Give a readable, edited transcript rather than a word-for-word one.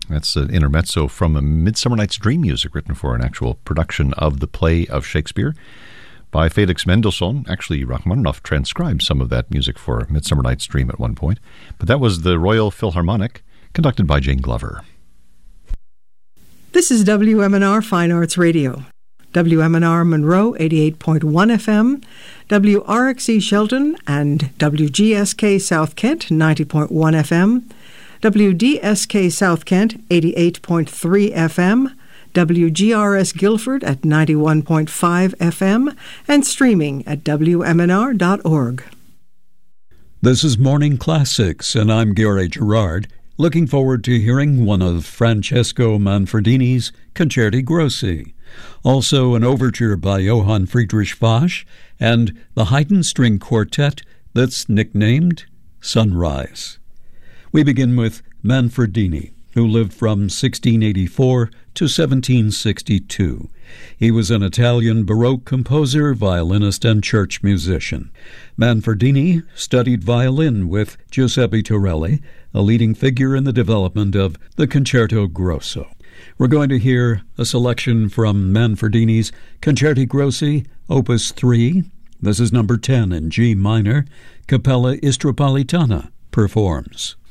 That's an intermezzo from A Midsummer Night's Dream music written for an actual production of the play of Shakespeare by Felix Mendelssohn. Actually, Rachmaninoff transcribed some of that music for Midsummer Night's Dream at one point. But that was the Royal Philharmonic, conducted by Jane Glover. This is WMNR Fine Arts Radio. WMNR Monroe 88.1 FM, WRXE Shelton and WGSK South Kent 90.1 FM, WDSK South Kent 88.3 FM, WGRS Guilford at 91.5 FM, and streaming at WMNR.org. This is Morning Classics, and I'm Gary Gerard, looking forward to hearing one of Francesco Manfredini's Concerti Grossi. Also an overture by Johann Friedrich Bach and the Haydn String Quartet that's nicknamed Sunrise. We begin with Manfredini, who lived from 1684 to 1762. He was an Italian Baroque composer, violinist, and church musician. Manfredini studied violin with Giuseppe Torelli, a leading figure in the development of the Concerto Grosso. We're going to hear a selection from Manfredini's Concerti Grossi, Opus 3. This is number 10 in G minor. Cappella Istropolitana performs.